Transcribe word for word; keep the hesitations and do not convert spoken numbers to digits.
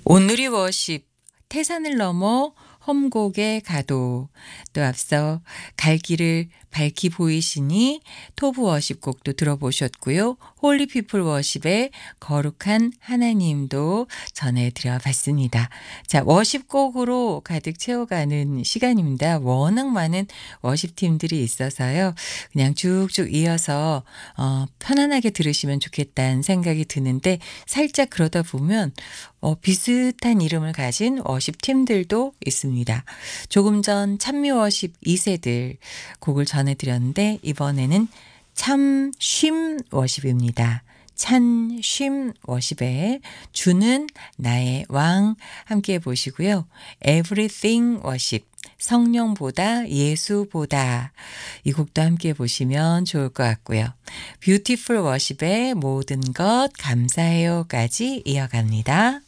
오늘이 워십 태산을 넘어 험곡에 가도 또 앞서 갈 길을 밝히 보이시니 토브 워십 곡도 들어보셨고요. 홀리 피플 워십의 거룩한 하나님도 전해드려 봤습니다. 자, 워십 곡으로 가득 채워가는 시간입니다. 워낙 많은 워십 팀들이 있어서요. 그냥 쭉쭉 이어서 어, 편안하게 들으시면 좋겠다는 생각이 드는데 살짝 그러다 보면 어, 비슷한 이름을 가진 워십 팀들도 있습니다. 조금 전 찬미 워십 이 세들 곡을 전해드렸는데 이번에는 참쉼 워십입니다. 찬쉼 워십의 주는 나의 왕 함께 보시고요. Everything 워십 성령보다 예수보다 이 곡도 함께 보시면 좋을 것 같고요. 뷰티풀 워십의 모든 것 감사해요까지 이어갑니다.